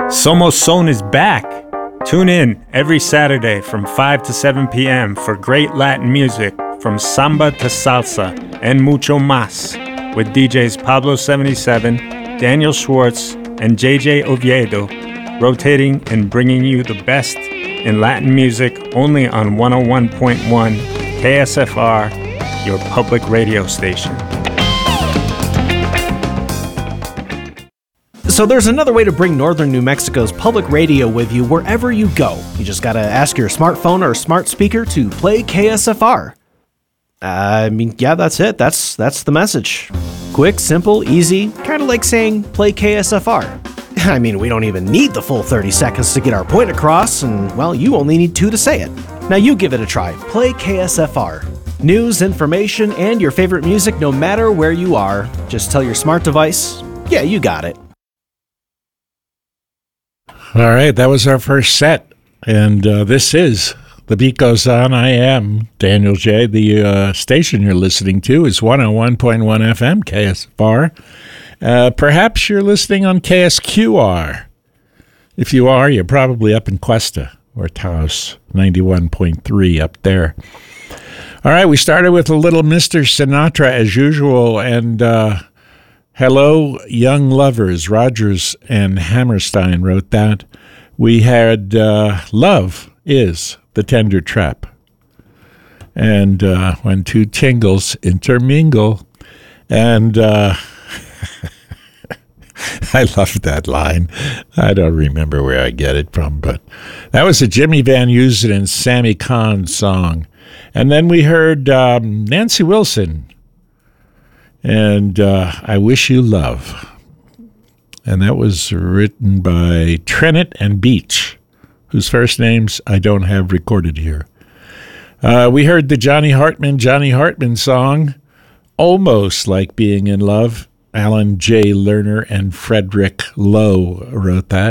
Somos Son is back. Tune in every Saturday from 5 to 7 p.m. for great Latin music from samba to salsa and mucho más with DJs Pablo 77, Daniel Schwartz, and JJ Oviedo, rotating and bringing you the best in Latin music only on 101.1 KSFR, your public radio station. So there's another way to bring Northern New Mexico's public radio with you wherever you go. You just gotta ask your smartphone or smart speaker to play KSFR. That's it. That's the message. Quick, simple, easy, kind of like saying play KSFR. I mean, we don't even need the full 30 seconds to get our point across, and, well, you only need 2 to say it. Now you give it a try. Play KSFR. News, information, and your favorite music no matter where you are. Just tell your smart device, yeah, you got it. All right, that was our first set, and this is The Beat Goes On. I am Daniel J. The station you're listening to is 101.1 FM, KSFR. Perhaps you're listening on KSQR. If you are, you're probably up in Cuesta or Taos, 91.3 up there. All right, we started with a little Mr. Sinatra as usual, and Hello, Young Lovers. Rogers and Hammerstein wrote that. We had Love Is the Tender Trap. And when two tingles intermingle. And I love that line. I don't remember where I get it from, but that was a Jimmy Van Heusen and Sammy Kahn song. And then we heard Nancy Wilson and I Wish You Love. And that was written by Trennett and Beach, whose first names I don't have recorded here. We heard the Johnny Hartman song, Almost Like Being in Love. Alan J. Lerner and Frederick Lowe wrote that.